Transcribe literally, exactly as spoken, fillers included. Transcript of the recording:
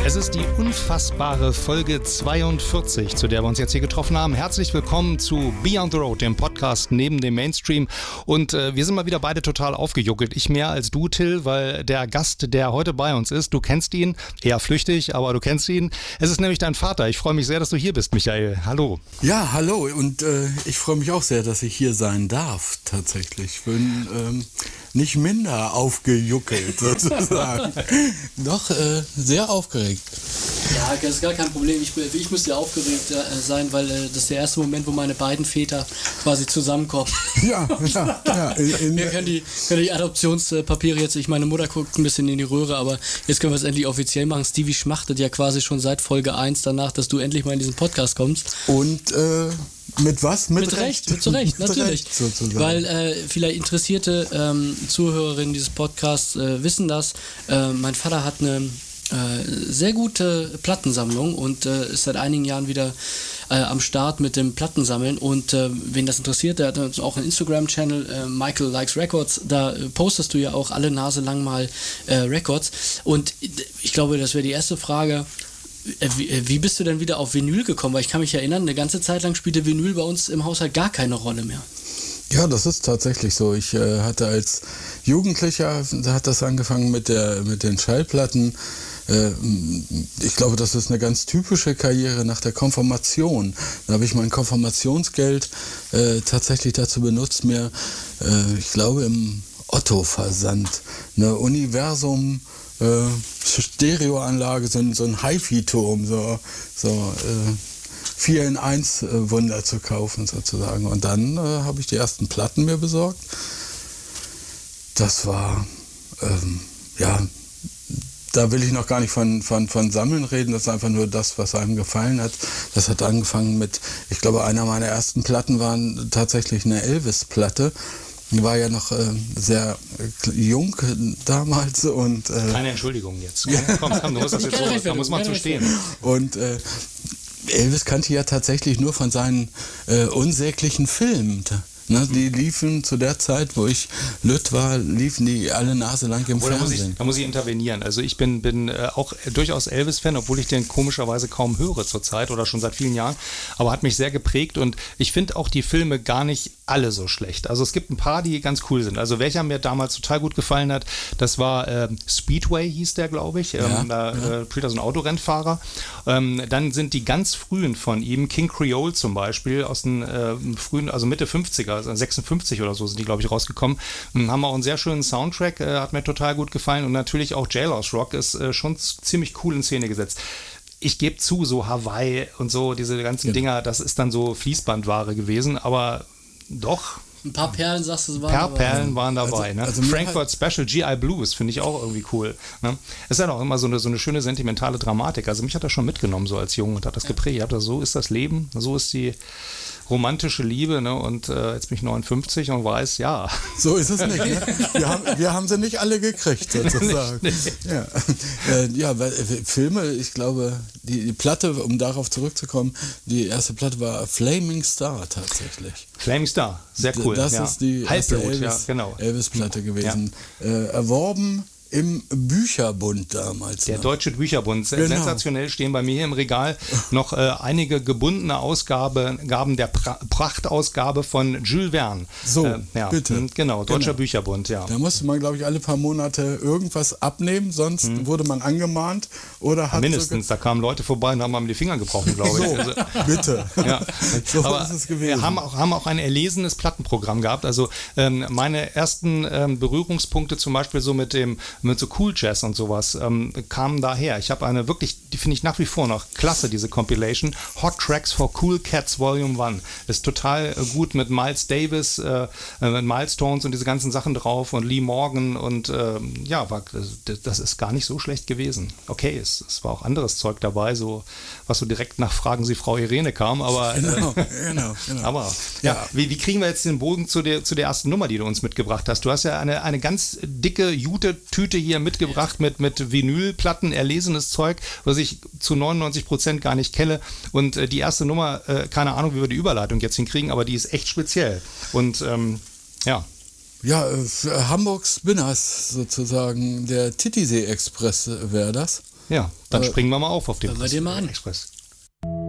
Es ist die unfassbare Folge zweiundvierzig, zu der wir uns jetzt hier getroffen haben. Herzlich willkommen zu Beyond the Road, dem Podcast neben dem Mainstream. Und äh, wir sind mal wieder beide total aufgejuckelt. Ich mehr als du, Till, weil der Gast, der heute bei uns ist, du kennst ihn, eher flüchtig, aber du kennst ihn. Es ist nämlich dein Vater. Ich freue mich sehr, dass du hier bist, Michael. Hallo. Ja, hallo. Und äh, ich freue mich auch sehr, dass ich hier sein darf, tatsächlich. Ich bin ähm, nicht minder aufgejuckelt, sozusagen. Doch, äh, sehr aufgeregt. Ja, das ist gar kein Problem. Ich, ich müsste ja aufgeregt äh, sein, weil äh, das ist der erste Moment, wo meine beiden Väter quasi zusammenkommen. Ja, ja, ja. In, in, wir können die, können die Adoptionspapiere jetzt, ich meine Mutter guckt ein bisschen in die Röhre, aber jetzt können wir es endlich offiziell machen. Stevie schmachtet ja quasi schon seit Folge eins danach, dass du endlich mal in diesen Podcast kommst. Und, äh, mit was? Mit, mit Recht. Recht, mit zu Recht, mit natürlich. Recht, sozusagen. Weil äh, vielleicht interessierte ähm, Zuhörerinnen dieses Podcasts äh, wissen das. Äh, mein Vater hat eine äh, sehr gute Plattensammlung und äh, ist seit einigen Jahren wieder äh, am Start mit dem Plattensammeln. Und äh, wen das interessiert, der hat auch einen Instagram-Channel, äh, Michael Likes Records. Da äh, postest du ja auch alle Nase lang mal äh, Records. Und ich glaube, das wäre die erste Frage. Wie, wie bist du denn wieder auf Vinyl gekommen? Weil ich kann mich erinnern, eine ganze Zeit lang spielte Vinyl bei uns im Haushalt gar keine Rolle mehr. Ja, das ist tatsächlich so. Ich äh, hatte als Jugendlicher, da hat das angefangen mit, der, mit den Schallplatten. Äh, ich glaube, das ist eine ganz typische Karriere nach der Konfirmation. Da habe ich mein Konfirmationsgeld äh, tatsächlich dazu benutzt, mir, äh, ich glaube, im Otto-Versand eine Universum Äh, Stereoanlage, so, so ein HiFi-Turm, so, so äh, vier in eins äh, Wunder zu kaufen sozusagen. Und dann äh, habe ich die ersten Platten mir besorgt. Das war, ähm, ja, da will ich noch gar nicht von, von, von Sammeln reden, das ist einfach nur das, was einem gefallen hat. Das hat angefangen mit, ich glaube, einer meiner ersten Platten war tatsächlich eine Elvis-Platte. Ich war ja noch äh, sehr äh, jung damals und... Äh, Keine Entschuldigung jetzt. Komm, komm, du musst das jetzt so, da muss man zu stehen. Und äh, Elvis kannte ja tatsächlich nur von seinen äh, unsäglichen Filmen. Ne, die liefen zu der Zeit, wo ich Lütt war, liefen die alle Nase lang im oh, da Fernsehen. Muss ich, da muss ich intervenieren. Also ich bin, bin äh, auch durchaus Elvis-Fan, obwohl ich den komischerweise kaum höre zurzeit oder schon seit vielen Jahren. Aber hat mich sehr geprägt und ich finde auch die Filme gar nicht alle so schlecht. Also es gibt ein paar, die ganz cool sind. Also welcher mir damals total gut gefallen hat, das war äh, Speedway, hieß der, glaube ich. Ja, ähm, da ja. äh, spielt er so ein Autorennfahrer. Ähm, dann sind die ganz frühen von ihm, King Creole zum Beispiel, aus den äh, frühen, also Mitte fünfziger, also sechsundfünfzig oder so sind die, glaube ich, rausgekommen. Ähm, haben auch einen sehr schönen Soundtrack, äh, hat mir total gut gefallen und natürlich auch Jailhouse Rock ist äh, schon ziemlich cool in Szene gesetzt. Ich gebe zu, so Hawaii und so, diese ganzen genau. Dinger, das ist dann so Fließbandware gewesen, aber doch. Ein paar Perlen, sagst du, waren Ein paar dabei. Perlen waren dabei. Also, ne? also Frankfurt Special G I Blues finde ich auch irgendwie cool. Ne? Es ist ja auch immer so eine, so eine schöne sentimentale Dramatik. Also mich hat das schon mitgenommen so als Jung und hat das ja. geprägt. Ich hab das, so ist das Leben, so ist die romantische Liebe, ne? Und äh, jetzt bin ich neunundfünfzig und weiß, ja. So ist es nicht. Ne? Wir, haben, wir haben sie nicht alle gekriegt, sozusagen. nicht, nicht. Ja, äh, ja weil, äh, Filme, ich glaube, die, die Platte, um darauf zurückzukommen, die erste Platte war Flaming Star tatsächlich. Flaming Star, sehr cool. Das ja. ist die Halbblut, Elvis, ja, genau. Elvis-Platte gewesen. Ja. Äh, erworben im Bücherbund damals. Der noch. Deutsche Bücherbund. Genau. Sensationell stehen bei mir hier im Regal noch äh, einige gebundene Ausgaben Gaben der pra- Prachtausgabe von Jules Verne. So, äh, ja, bitte. Genau, Deutscher Genau. Bücherbund, ja. Da musste man, glaube ich, alle paar Monate irgendwas abnehmen, sonst hm. wurde man angemahnt oder hat mindestens, da kamen Leute vorbei und haben mir die Finger gebrochen, glaube ich. So, also, bitte. Ja. So Aber ist es gewesen. Wir haben auch, haben auch ein erlesenes Plattenprogramm gehabt. Also ähm, meine ersten ähm, Berührungspunkte zum Beispiel so mit dem mit so Cool Jazz und sowas ähm, kamen daher. Ich habe eine wirklich, die finde ich nach wie vor noch klasse, diese Compilation. Hot Tracks for Cool Cats Volume eins. Ist total äh, gut mit Miles Davis, äh, mit Milestones und diese ganzen Sachen drauf und Lee Morgan und äh, ja, war, das, das ist gar nicht so schlecht gewesen. Okay, es, es war auch anderes Zeug dabei, so was so direkt nach Fragen Sie Frau Irene kam, aber äh, genau, genau, genau. Aber ja, ja. Wie, wie kriegen wir jetzt den Bogen zu der, zu der ersten Nummer, die du uns mitgebracht hast? Du hast ja eine, eine ganz dicke Jute-Tüte hier mitgebracht mit, mit Vinylplatten, erlesenes Zeug, was ich zu neunundneunzig Prozent gar nicht kenne. Und äh, die erste Nummer, äh, keine Ahnung, wie wir die Überleitung jetzt hinkriegen, aber die ist echt speziell. Und ähm, ja. Ja, äh, Hamburg Spinners sozusagen, der Titisee Express wäre das. Ja, dann äh, springen wir mal auf auf den hören wir dir mal an. Express.